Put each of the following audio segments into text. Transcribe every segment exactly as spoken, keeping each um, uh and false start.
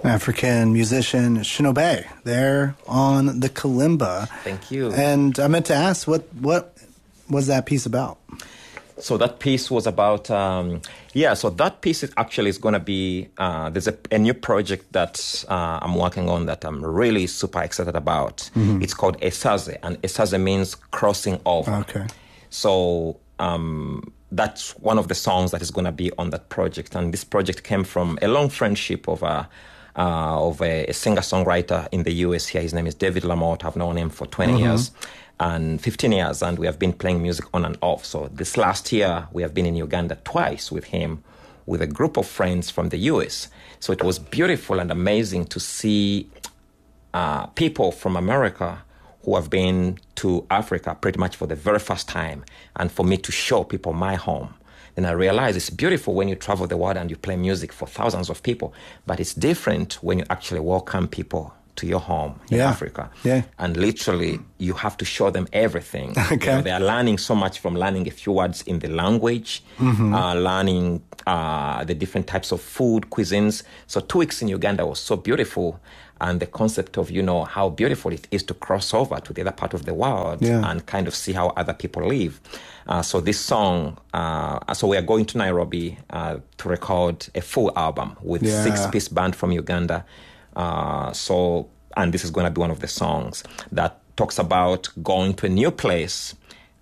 African musician Shinobe there on the kalimba. Thank you. And I meant to ask, what what was that piece about? So that piece was about, um, yeah, so that piece is actually is going to be, uh, there's a, a new project that uh, I'm working on that I'm really super excited about. Mm-hmm. It's called Esaze, and Esaze means crossing over. Okay. So um, that's one of the songs that is going to be on that project. And this project came from a long friendship of a, uh, of a, a singer-songwriter in the U S here. His name is David Lamotte. I've known him for twenty mm-hmm. years. And fifteen years, and we have been playing music on and off. So this last year, we have been in Uganda twice with him, with a group of friends from the U S. So it was beautiful and amazing to see uh, people from America who have been to Africa pretty much for the very first time, and for me to show people my home. Then I realized it's beautiful when you travel the world and you play music for thousands of people, but it's different when you actually welcome people to your home in yeah. Africa. Yeah. And literally, you have to show them everything. Okay. You know, they are learning so much from learning a few words in the language, mm-hmm. uh, learning uh, the different types of food, cuisines. So two weeks in Uganda was so beautiful. And the concept of, you know, how beautiful it is to cross over to the other part of the world yeah. and kind of see how other people live. Uh, so this song, uh, so we are going to Nairobi uh, to record a full album with yeah. six-piece band from Uganda. Uh, so, and this is going to be one of the songs that talks about going to a new place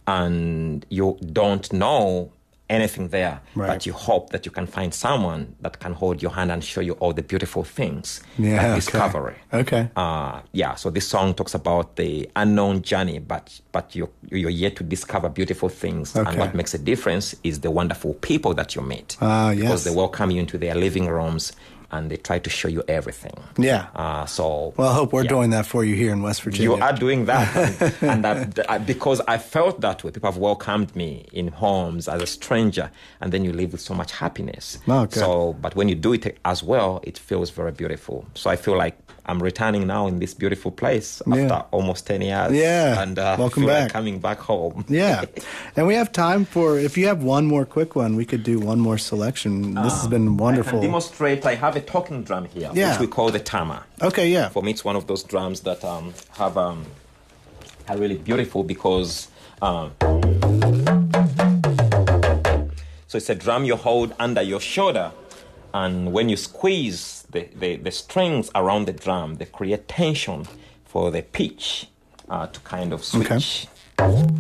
and you don't know anything there, right. but you hope that you can find someone that can hold your hand and show you all the beautiful things. Yeah, like okay. discovery. Okay. Uh, yeah, so this song talks about the unknown journey, but but you're, you're yet to discover beautiful things. Okay. And what makes a difference is the wonderful people that you meet. Ah, uh, yes. Because they welcome you into their living rooms and they try to show you everything. Yeah. Uh, so. Well, I hope we're yeah. doing that for you here in West Virginia. You are doing that. and and I, I, because I felt that way. People have welcomed me in homes as a stranger, and then you live with so much happiness. Oh, good. So, but when you do it as well, it feels very beautiful. So I feel like I'm returning now in this beautiful place after yeah. almost ten years. Yeah. And uh, welcome feel back. Like coming back home. Yeah. And we have time for, if you have one more quick one, we could do one more selection. This uh, has been wonderful. I can demonstrate. I have a talking drum here, yeah. which we call the tama. Okay, yeah. For me, it's one of those drums that um, have um, are really beautiful because um, so it's a drum you hold under your shoulder, and when you squeeze the, the, the strings around the drum, they create tension for the pitch uh, to kind of switch. Okay.